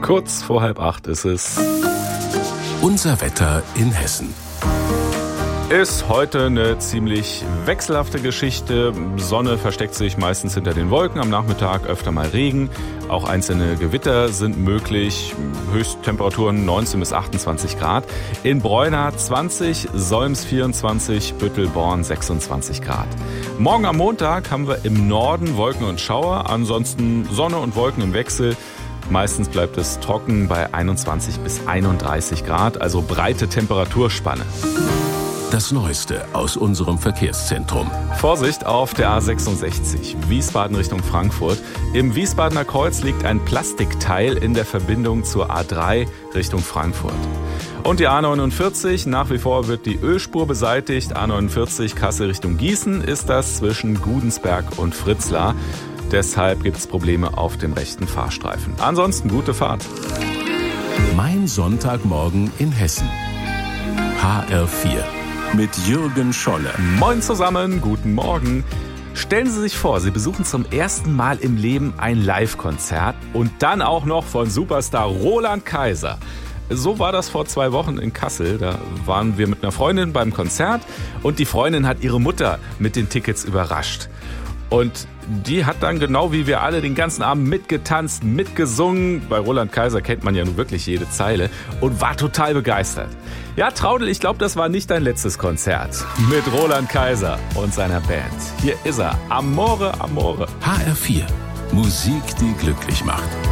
Kurz vor 7:30 ist es. Unser Wetter in Hessen. Ist heute eine ziemlich wechselhafte Geschichte. Sonne versteckt sich meistens hinter den Wolken, am Nachmittag öfter mal Regen. Auch einzelne Gewitter sind möglich. Höchsttemperaturen 19 bis 28 Grad. In Breuna 20, Solms 24, Büttelborn 26 Grad. Morgen am Montag haben wir im Norden Wolken und Schauer, ansonsten Sonne und Wolken im Wechsel. Meistens bleibt es trocken bei 21 bis 31 Grad, also breite Temperaturspanne. Das Neueste aus unserem Verkehrszentrum. Vorsicht auf der A66, Wiesbaden Richtung Frankfurt. Im Wiesbadener Kreuz liegt ein Plastikteil in der Verbindung zur A3 Richtung Frankfurt. Und die A49, nach wie vor wird die Ölspur beseitigt. A49 Kassel Richtung Gießen ist das zwischen Gudensberg und Fritzlar. Deshalb gibt es Probleme auf dem rechten Fahrstreifen. Ansonsten gute Fahrt. Mein Sonntagmorgen in Hessen. HR4 mit Jürgen Scholle. Moin zusammen, guten Morgen. Stellen Sie sich vor, Sie besuchen zum ersten Mal im Leben ein Live-Konzert und dann auch noch von Superstar Roland Kaiser. So war das vor 2 Wochen in Kassel. Da waren wir mit einer Freundin beim Konzert und die Freundin hat ihre Mutter mit den Tickets überrascht. Und die hat dann genau wie wir alle den ganzen Abend mitgetanzt, mitgesungen. Bei Roland Kaiser kennt man ja nun wirklich jede Zeile und war total begeistert. Ja, Traudel, ich glaube, das war nicht dein letztes Konzert mit Roland Kaiser und seiner Band. Hier ist er, Amore, Amore. HR4, Musik, die glücklich macht.